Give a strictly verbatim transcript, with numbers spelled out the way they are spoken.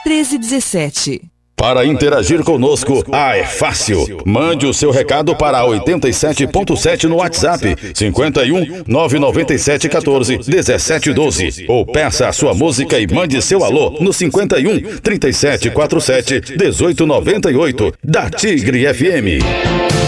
treze dezessete. Para interagir conosco, ah, é fácil. Mande o seu recado para oitenta e sete ponto sete no WhatsApp, cinquenta e um, nove nove sete, quatorze, dezessete, doze. Ou peça a sua música e mande seu alô no cinquenta e um, trinta e sete, quarenta e sete, dezoito, noventa e oito, da Tigre F M.